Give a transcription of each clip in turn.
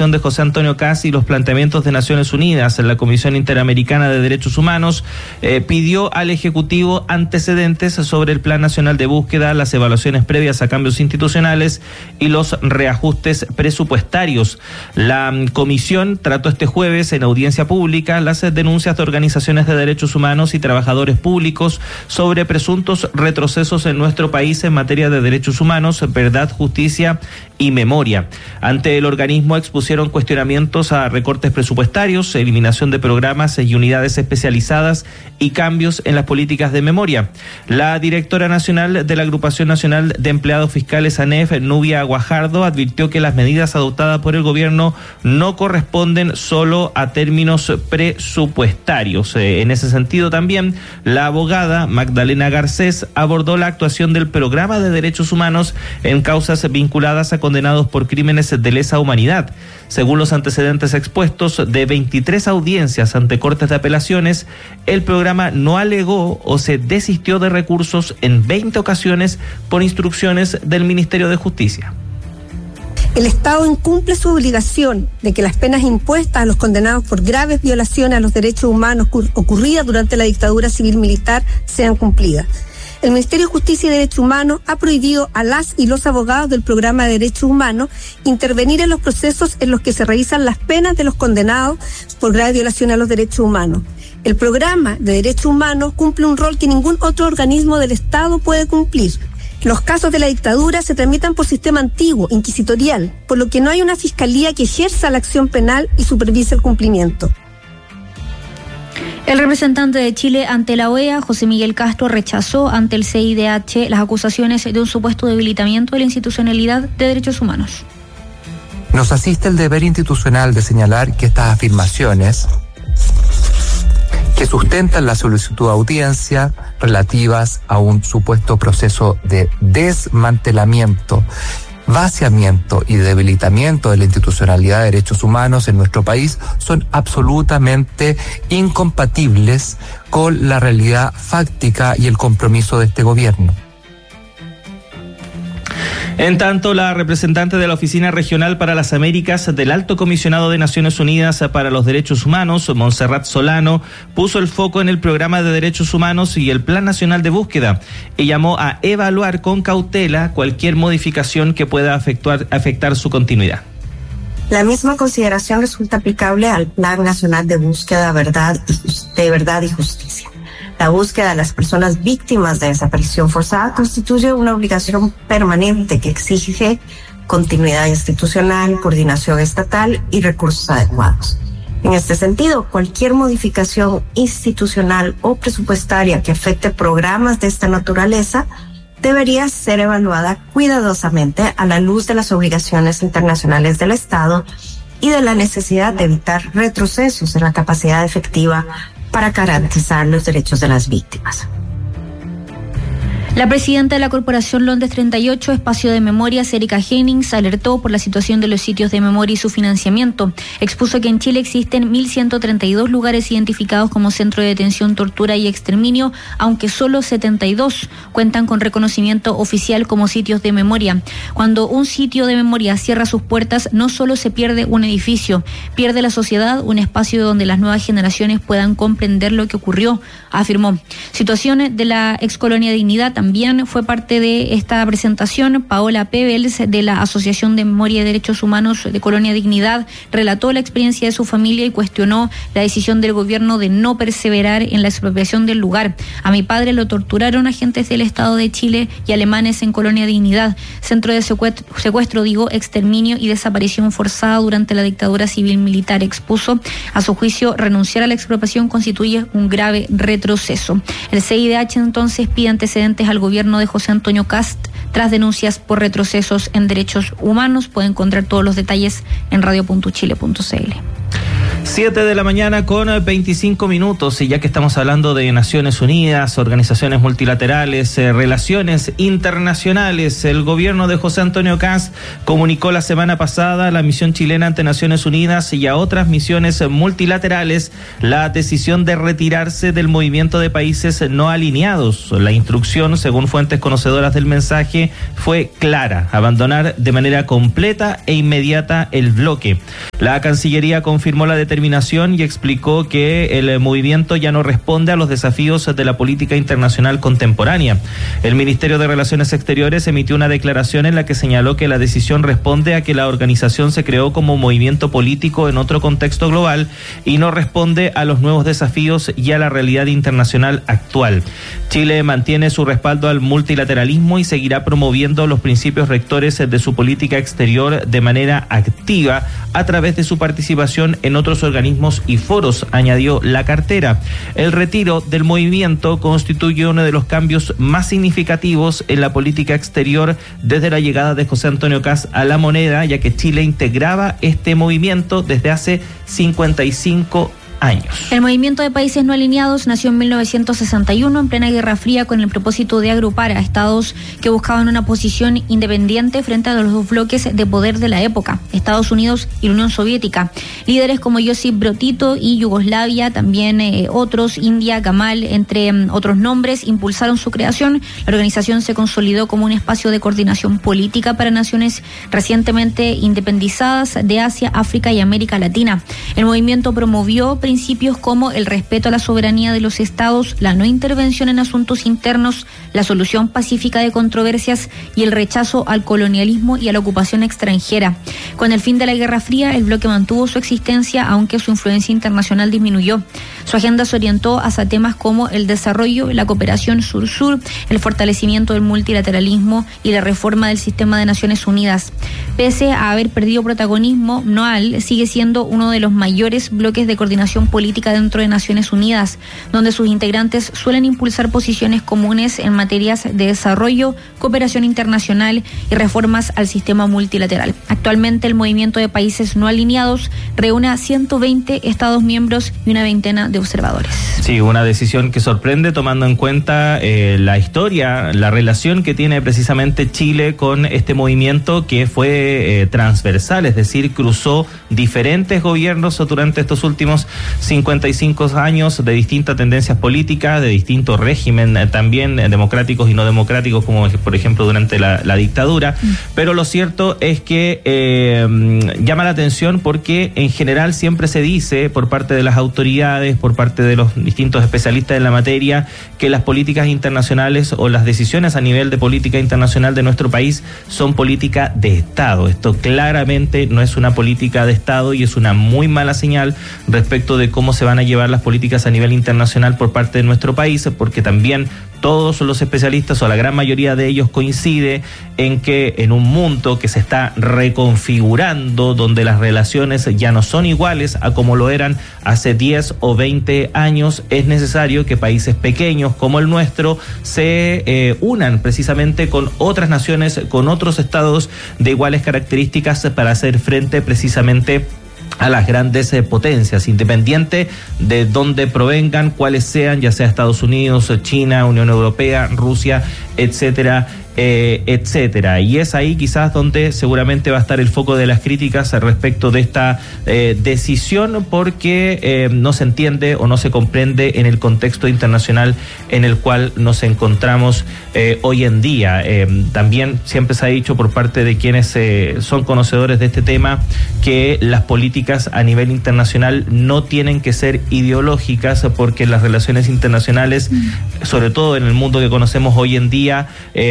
administración de José Antonio Kast y los planteamientos de Naciones Unidas en la Comisión Interamericana de Derechos Humanos, pidió al Ejecutivo antecedentes sobre el Plan Nacional de Búsqueda, las evaluaciones previas a cambios institucionales y los reajustes presupuestarios. La comisión trató este jueves en audiencia pública las denuncias de organizaciones de derechos humanos y trabajadores públicos sobre presuntos retrocesos en nuestro país en materia de derechos humanos, verdad, justicia y memoria. Ante el organismo expusieron cuestionamientos a recortes presupuestarios, eliminación de programas y unidades especializadas y cambios en las políticas de memoria. La directora nacional de la Agrupación Nacional de Empleados Fiscales, ANEF, Nubia Guajardo, advirtió que las medidas adoptadas por el gobierno no corresponden solo a términos presupuestarios. En ese sentido también, la abogada Magdalena Garcés abordó la actuación del Programa de Derechos Humanos en causas vinculadas a condenados por crímenes de lesa humanidad. Según los antecedentes expuestos de 23 audiencias ante cortes de apelaciones, el programa no alegó o se desistió de recursos en 20 ocasiones por instrucciones del Ministerio de Justicia. El Estado incumple su obligación de que las penas impuestas a los condenados por graves violaciones a los derechos humanos ocurridas durante la dictadura civil-militar sean cumplidas. El Ministerio de Justicia y Derechos Humanos ha prohibido a las y los abogados del Programa de Derechos Humanos intervenir en los procesos en los que se revisan las penas de los condenados por graves violaciones a los derechos humanos. El Programa de Derechos Humanos cumple un rol que ningún otro organismo del Estado puede cumplir. Los casos de la dictadura se tramitan por sistema antiguo, inquisitorial, por lo que no hay una fiscalía que ejerza la acción penal y supervise el cumplimiento. El representante de Chile ante la OEA, José Miguel Castro, rechazó ante el CIDH las acusaciones de un supuesto debilitamiento de la institucionalidad de derechos humanos. Nos asiste el deber institucional de señalar que estas afirmaciones que sustentan la solicitud de audiencia relativas a un supuesto proceso de desmantelamiento, vaciamiento y debilitamiento de la institucionalidad de derechos humanos en nuestro país son absolutamente incompatibles con la realidad fáctica y el compromiso de este gobierno. En tanto, la representante de la Oficina Regional para las Américas del Alto Comisionado de Naciones Unidas para los Derechos Humanos, Montserrat Solano, puso el foco en el Programa de Derechos Humanos y el Plan Nacional de Búsqueda y llamó a evaluar con cautela cualquier modificación que pueda afectar su continuidad. La misma consideración resulta aplicable al Plan Nacional de Búsqueda de Verdad y Justicia. La búsqueda de las personas víctimas de desaparición forzada constituye una obligación permanente que exige continuidad institucional, coordinación estatal y recursos adecuados. En este sentido, cualquier modificación institucional o presupuestaria que afecte programas de esta naturaleza debería ser evaluada cuidadosamente a la luz de las obligaciones internacionales del Estado y de la necesidad de evitar retrocesos en la capacidad efectiva para garantizar los derechos de las víctimas. La presidenta de la Corporación Londres 38, Espacio de Memorias, Erika Jennings, alertó por la situación de los sitios de memoria y su financiamiento. Expuso que en Chile existen 1.132 lugares identificados como centro de detención, tortura y exterminio, aunque solo 72 cuentan con reconocimiento oficial como sitios de memoria. Cuando un sitio de memoria cierra sus puertas, no solo se pierde un edificio, pierde la sociedad, un espacio donde las nuevas generaciones puedan comprender lo que ocurrió, afirmó. Situaciones de la excolonia Dignidad también fue parte de esta presentación. Paola Pebels, de la Asociación de Memoria y Derechos Humanos de Colonia Dignidad, relató la experiencia de su familia y cuestionó la decisión del gobierno de no perseverar en la expropiación del lugar. A mi padre lo torturaron agentes del Estado de Chile y alemanes en Colonia Dignidad, centro de secuestro, exterminio y desaparición forzada durante la dictadura civil-militar. Expuso, a su juicio, renunciar a la expropiación constituye un grave retroceso. El CIDH entonces pide antecedentes al gobierno de José Antonio Kast tras denuncias por retrocesos en derechos humanos. Puede encontrar todos los detalles en radio.chile.cl. 7 de la mañana con 25 minutos, y ya que estamos hablando de Naciones Unidas, organizaciones multilaterales, relaciones internacionales, el gobierno de José Antonio Kast comunicó la semana pasada a la misión chilena ante Naciones Unidas y a otras misiones multilaterales la decisión de retirarse del movimiento de países no alineados. La instrucción, según fuentes conocedoras del mensaje, fue clara: abandonar de manera completa e inmediata el bloque. La Cancillería confirmó la determinación y explicó que el movimiento ya no responde a los desafíos de la política internacional contemporánea. El Ministerio de Relaciones Exteriores emitió una declaración en la que señaló que la decisión responde a que la organización se creó como movimiento político en otro contexto global y no responde a los nuevos desafíos y a la realidad internacional actual. Chile mantiene su respaldo al multilateralismo y seguirá promoviendo los principios rectores de su política exterior de manera activa a través de su participación en otros organismos y foros, añadió la cartera. El retiro del movimiento constituye uno de los cambios más significativos en la política exterior desde la llegada de José Antonio Kast a la moneda, ya que Chile integraba este movimiento desde hace 55 años. El movimiento de países no alineados nació en 1961 en plena Guerra Fría con el propósito de agrupar a estados que buscaban una posición independiente frente a los dos bloques de poder de la época, Estados Unidos y la Unión Soviética. Líderes como Josip Broz Tito y Yugoslavia, también otros, India, Gamal, entre otros nombres, impulsaron su creación. La organización se consolidó como un espacio de coordinación política para naciones recientemente independizadas de Asia, África y América Latina. El movimiento promovió principios como el respeto a la soberanía de los estados, la no intervención en asuntos internos, la solución pacífica de controversias y el rechazo al colonialismo y a la ocupación extranjera. Con el fin de la Guerra Fría, el bloque mantuvo su existencia, aunque su influencia internacional disminuyó. Su agenda se orientó hacia temas como el desarrollo, la cooperación sur-sur, el fortalecimiento del multilateralismo y la reforma del sistema de Naciones Unidas. Pese a haber perdido protagonismo, NOAL sigue siendo uno de los mayores bloques de coordinación política dentro de Naciones Unidas, donde sus integrantes suelen impulsar posiciones comunes en materias de desarrollo, cooperación internacional y reformas al sistema multilateral. Actualmente, el movimiento de países no alineados reúne a 120 Estados miembros y una veintena de observadores. Sí, una decisión que sorprende tomando en cuenta la historia, la relación que tiene precisamente Chile con este movimiento que fue transversal, es decir, cruzó diferentes gobiernos durante estos últimos 55 años de distintas tendencias políticas, de distintos régimen también democráticos y no democráticos, como por ejemplo durante la dictadura. Pero lo cierto es que llama la atención porque en general siempre se dice por parte de las autoridades, por parte de los distintos especialistas en la materia, que las políticas internacionales o las decisiones a nivel de política internacional de nuestro país son política de Estado. Esto claramente no es una política de Estado y es una muy mala señal respecto de cómo se van a llevar las políticas a nivel internacional por parte de nuestro país, porque también todos los especialistas o la gran mayoría de ellos coincide en que en un mundo que se está reconfigurando, donde las relaciones ya no son iguales a como lo eran hace 10 o 20 años, es necesario que países pequeños como el nuestro se unan precisamente con otras naciones, con otros estados de iguales características para hacer frente precisamente a las grandes potencias, independiente de dónde provengan, cuáles sean, ya sea Estados Unidos, China, Unión Europea, Rusia, etcétera, etcétera. Y es ahí quizás donde seguramente va a estar el foco de las críticas respecto de esta decisión, porque no se entiende o no se comprende en el contexto internacional en el cual nos encontramos hoy en día. También siempre se ha dicho por parte de quienes son conocedores de este tema que las políticas a nivel internacional no tienen que ser ideológicas, porque las relaciones internacionales, sobre todo en el mundo que conocemos hoy en día,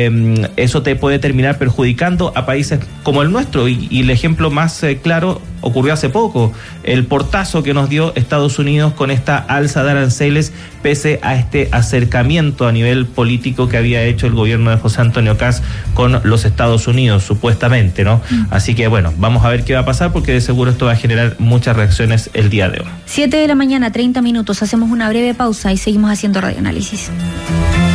eso te puede terminar perjudicando a países como el nuestro, y el ejemplo más claro ocurrió hace poco, el portazo que nos dio Estados Unidos con esta alza de aranceles pese a este acercamiento a nivel político que había hecho el gobierno de José Antonio Kast con los Estados Unidos, supuestamente, ¿no? Así que bueno, vamos a ver qué va a pasar, porque de seguro esto va a generar muchas reacciones el día de hoy. 7 de la mañana, 30 minutos, hacemos una breve pausa y seguimos haciendo radioanálisis.